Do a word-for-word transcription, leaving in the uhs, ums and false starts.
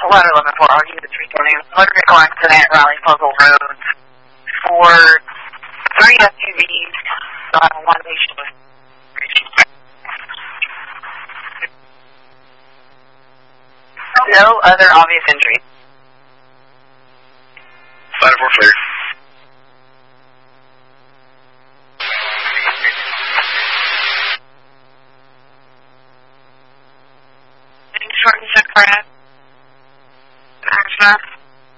eleven eleven four, I'll give it three twenty. Motor vehicle accident, Raleigh Puzzle Road. For three S U Vs, uh, one patient. No other obvious injuries. five four clear.